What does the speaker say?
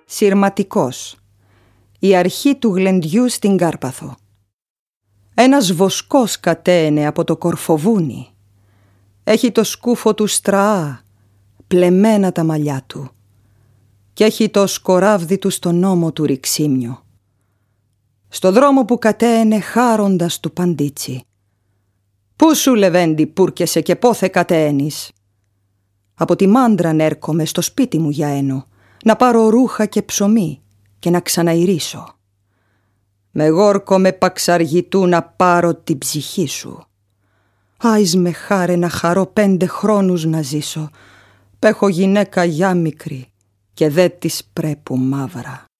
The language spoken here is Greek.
Συρματικός. Η αρχή του γλεντιού στην Κάρπαθο. Ένας βοσκός κατέαινε από το Κορφοβούνι. Έχει το σκούφο του στραά, πλεμμένα τα μαλλιά του, και έχει το σκοράβδι του στον ώμο του ρηξίμιο. Στο δρόμο που κατέαινε χάροντας του παντίτσι. «Πού σου, Λεβέντη, πούρκεσαι και πόθε κατέαινεις?» «Από τη Μάντραν έρχομαι στο σπίτι μου για ένο, να πάρω ρούχα και ψωμί και να ξαναειρήσω. Με γόρκο με παξαργητού να πάρω την ψυχή σου. Άις με χάρε να χαρώ 5 χρόνους να ζήσω, π' έχω γυναίκα για μικρή και δε της πρέπου μαύρα».